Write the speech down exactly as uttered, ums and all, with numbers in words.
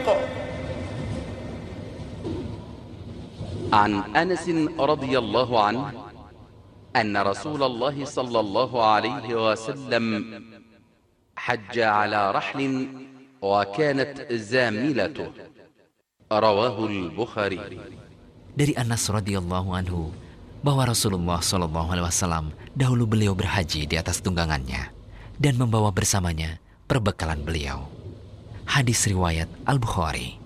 عن أنس رضي الله عنه أن رسول الله صلى الله عليه وسلم حج على رحل وكانت زاملته. رواه البخاري. Dari Anas radhiyallahu anhu bahwa Rasulullah shallallahu alaihi wasallam dahulu beliau berhaji di atas tunggangannya dan membawa bersamanya perbekalan beliau. Hadis riwayat Al-Bukhari.